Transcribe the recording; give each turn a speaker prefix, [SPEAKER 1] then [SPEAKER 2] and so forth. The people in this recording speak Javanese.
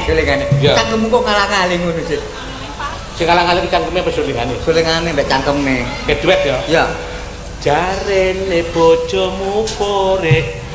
[SPEAKER 1] Sulingane. Cangkemmu kok ngalah-ngalih ngono, Sid.
[SPEAKER 2] Sing ngalah-ngalih cangkeme apa sulingane?
[SPEAKER 1] Sulingane mbek cangkeme.
[SPEAKER 2] Kedhuet ya?
[SPEAKER 1] Iya.
[SPEAKER 2] Jarene bojomu korek